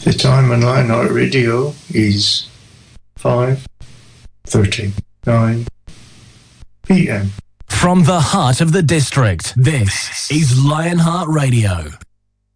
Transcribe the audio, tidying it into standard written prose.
The time on Lionheart Radio is 5:39 p.m. From the heart of the district, this is Lionheart Radio.